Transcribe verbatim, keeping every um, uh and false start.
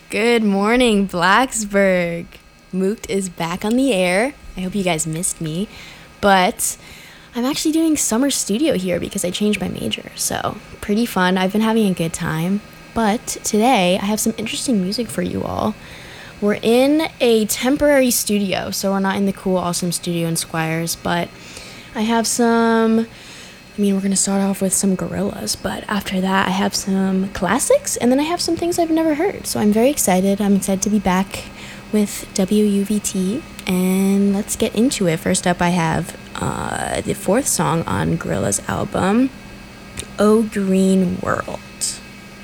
Good morning, Blacksburg. Mooked is back on the air. I hope you guys missed me, but I'm actually doing summer studio here because I changed my major, so pretty fun. I've been having a good time, but today I have some interesting music for you all. We're in a temporary studio, so we're not in the cool, awesome studio in Squires, but I have some... I mean, we're going to start off with some Gorillaz, but after that, I have some classics, and then I have some things I've never heard. So I'm very excited. I'm excited to be back with W U V T, and let's get into it. First up, I have uh, the fourth song on Gorillaz' album, Oh Green World.